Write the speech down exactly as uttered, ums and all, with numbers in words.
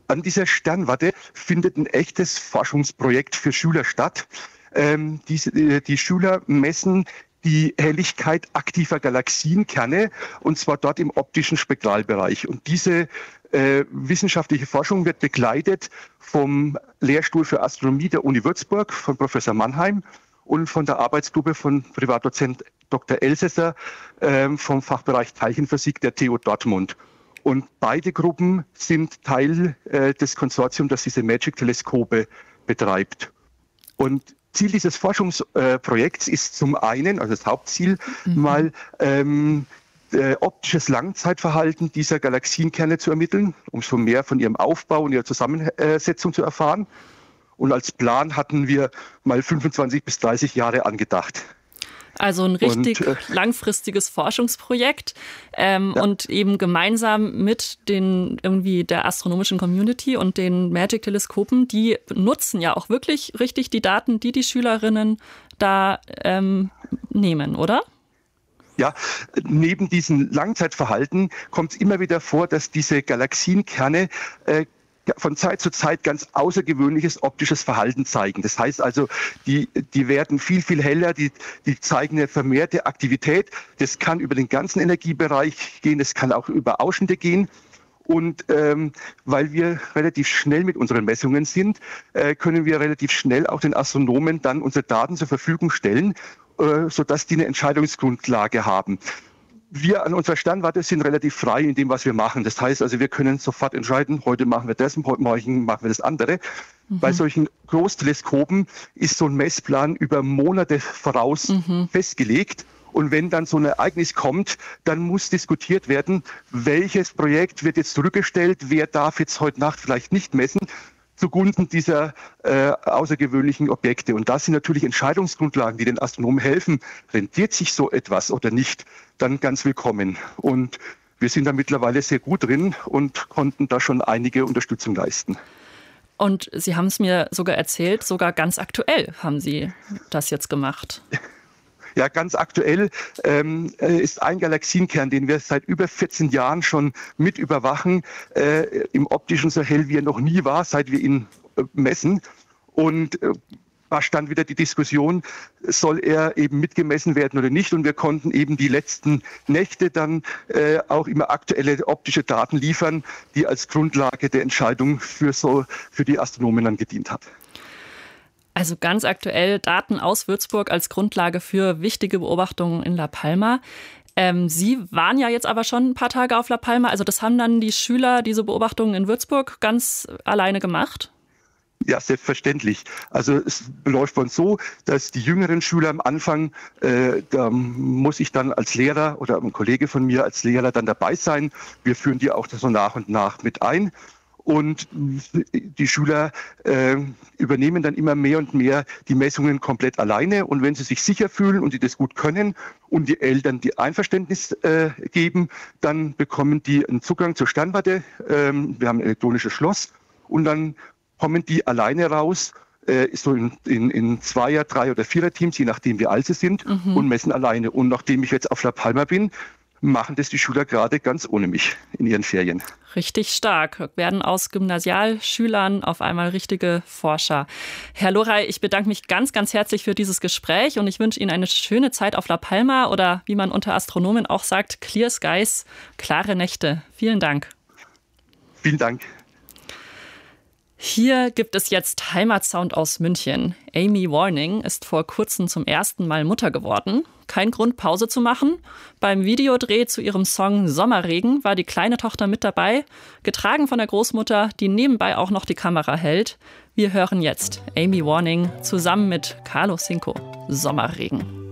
An dieser Sternwarte findet ein echtes Forschungsprojekt für Schüler statt. Ähm, die, die Schüler messen die Helligkeit aktiver Galaxienkerne, und zwar dort im optischen Spektralbereich. Und diese äh, wissenschaftliche Forschung wird begleitet vom Lehrstuhl für Astronomie der Uni Würzburg, von Professor Mannheim, und von der Arbeitsgruppe von Privatdozent Doktor Elsässer äh, vom Fachbereich Teilchenphysik der T U Dortmund. Und beide Gruppen sind Teil äh, des Konsortiums, das diese MAGIC-Teleskope betreibt. Und Ziel dieses Forschungsprojekts äh, ist zum einen, also das Hauptziel, mhm. mal ähm, äh, optisches Langzeitverhalten dieser Galaxienkerne zu ermitteln, um so mehr von ihrem Aufbau und ihrer Zusammensetzung zu erfahren. Und als Plan hatten wir mal fünfundzwanzig bis dreißig Jahre angedacht. Also ein richtig und, äh, langfristiges Forschungsprojekt ähm, ja. und eben gemeinsam mit den irgendwie der astronomischen Community und den MAGIC-Teleskopen, die nutzen ja auch wirklich richtig die Daten, die die Schülerinnen da ähm, nehmen, oder? Ja, neben diesem Langzeitverhalten kommt es immer wieder vor, dass diese Galaxienkerne äh, von Zeit zu Zeit ganz außergewöhnliches optisches Verhalten zeigen. Das heißt also, die, die werden viel, viel heller, die, die zeigen eine vermehrte Aktivität. Das kann über den ganzen Energiebereich gehen, das kann auch über Ausschnitte gehen. Und ähm, weil wir relativ schnell mit unseren Messungen sind, äh, können wir relativ schnell auch den Astronomen dann unsere Daten zur Verfügung stellen, äh, sodass die eine Entscheidungsgrundlage haben. Wir an unserer Sternwarte sind relativ frei in dem, was wir machen. Das heißt also, wir können sofort entscheiden, heute machen wir das, heute morgen machen wir das andere. Mhm. Bei solchen Großteleskopen ist so ein Messplan über Monate voraus mhm. festgelegt. Und wenn dann so ein Ereignis kommt, dann muss diskutiert werden, welches Projekt wird jetzt zurückgestellt, wer darf jetzt heute Nacht vielleicht nicht messen, zugunsten dieser äh, außergewöhnlichen Objekte. Und das sind natürlich Entscheidungsgrundlagen, die den Astronomen helfen. Rentiert sich so etwas oder nicht, dann ganz willkommen. Und wir sind da mittlerweile sehr gut drin und konnten da schon einige Unterstützung leisten. Und Sie haben es mir sogar erzählt, sogar ganz aktuell haben Sie das jetzt gemacht. Ja, ganz aktuell ähm, ist ein Galaxienkern, den wir seit über vierzehn Jahren schon mit überwachen, äh, im optischen so hell, wie er noch nie war, seit wir ihn äh, messen. Und äh, da stand wieder die Diskussion, soll er eben mitgemessen werden oder nicht. Und wir konnten eben die letzten Nächte dann äh, auch immer aktuelle optische Daten liefern, die als Grundlage der Entscheidung für, so, für die Astronomen dann gedient hat. Also ganz aktuell Daten aus Würzburg als Grundlage für wichtige Beobachtungen in La Palma. Ähm, Sie waren ja jetzt aber schon ein paar Tage auf La Palma. Also das haben dann die Schüler, diese Beobachtungen in Würzburg, ganz alleine gemacht? Ja, selbstverständlich. Also es läuft bei uns so, dass die jüngeren Schüler am Anfang, äh, da muss ich dann als Lehrer oder ein Kollege von mir als Lehrer dann dabei sein. Wir führen die auch so nach und nach mit ein. Und die Schüler äh, übernehmen dann immer mehr und mehr die Messungen komplett alleine. Und wenn sie sich sicher fühlen und die das gut können und die Eltern die Einverständnis äh, geben, dann bekommen die einen Zugang zur Sternwarte. Ähm, wir haben ein elektronisches Schloss und dann kommen die alleine raus, äh, so in, in, in Zweier-, Drei- oder Vierer-Teams, je nachdem wie alt sie sind, mhm. und messen alleine. Und nachdem ich jetzt auf La Palma bin, machen das die Schüler gerade ganz ohne mich in ihren Ferien. Richtig stark. Werden aus Gymnasialschülern auf einmal richtige Forscher. Herr Lorey, ich bedanke mich ganz, ganz herzlich für dieses Gespräch und ich wünsche Ihnen eine schöne Zeit auf La Palma oder wie man unter Astronomen auch sagt, Clear Skies, klare Nächte. Vielen Dank. Vielen Dank. Hier gibt es jetzt Heimatsound aus München. Amy Warning ist vor kurzem zum ersten Mal Mutter geworden. Kein Grund, Pause zu machen. Beim Videodreh zu ihrem Song Sommerregen war die kleine Tochter mit dabei, getragen von der Großmutter, die nebenbei auch noch die Kamera hält. Wir hören jetzt Amy Warning zusammen mit Carlos Cinco, Sommerregen.